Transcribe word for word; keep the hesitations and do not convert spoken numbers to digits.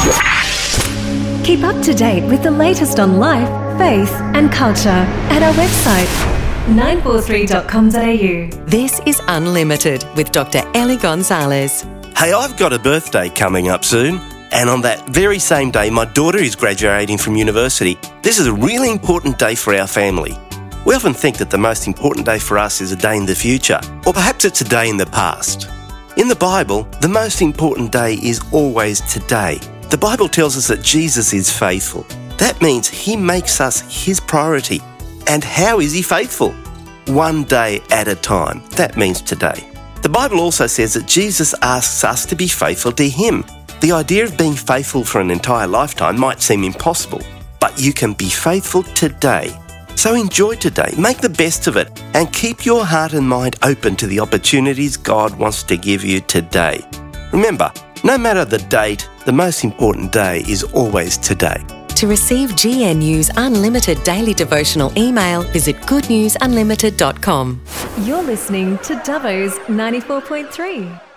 Keep up to date with the latest on life, faith and culture at our website, nine four three dot com dot a u. This is Unlimited with Doctor Ellie Gonzalez. Hey, I've got a birthday coming up soon, and on that very same day, my daughter is graduating from university. This is a really important day for our family. We often think that the most important day for us is a day in the future, or perhaps it's a day in the past. In the Bible, the most important day is always today. The Bible tells us that Jesus is faithful. That means he makes us his priority. And how is he faithful? One day at a time. That means today. The Bible also says that Jesus asks us to be faithful to him. The idea of being faithful for an entire lifetime might seem impossible, but you can be faithful today. So enjoy today, make the best of it, and keep your heart and mind open to the opportunities God wants to give you today. Remember, no matter the date, the most important day is always today. To receive G N U's unlimited daily devotional email, visit good news unlimited dot com. You're listening to Dubbo's ninety-four point three.